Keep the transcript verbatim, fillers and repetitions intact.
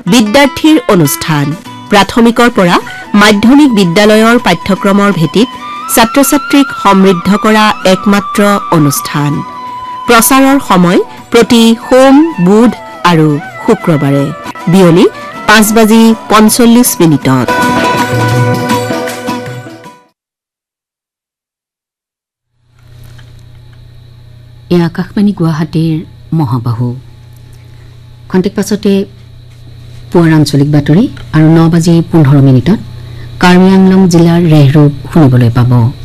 বিদ্যাৰ্থীৰ অনুষ্ঠান প্ৰাথমিকৰ পৰা মাধ্যমিক বিদ্যালয়ৰ পাঠ্যক্ৰমৰ ভিত্তিত ছাত্ৰ-ছাত্ৰীক সমৃদ্ধ কৰা একমাত্ৰ অনুষ্ঠান প্ৰচাৰৰ সময় প্ৰতি সোম বুধ আৰু শুক্ৰবাৰে বিয়লি পাঁচ বাজি পঞ্চল্লিছ মিনিটত এই আকাশবাণী গুৱাহাটীৰ মহাবাহু খন্তেক পাছতে পুৱাৰ আঞ্চলিক বাতৰি আৰু ন বাজি পোন্ধৰ মিনিটত কাৰ্বি আংলং জিলাৰ ৰেহৰূপ শুনিবলৈ পাব।